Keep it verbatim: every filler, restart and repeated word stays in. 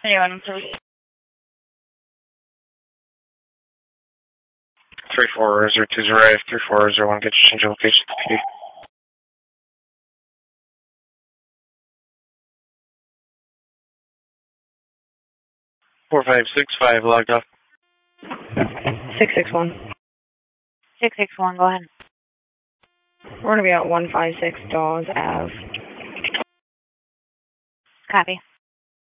Anyone, please. three four zero two zero eight, three four zero one, get your change of location to P D. four five six five, logged off. six six one. six six one, go ahead. We're going to be at one five six Dawes Ave. Copy.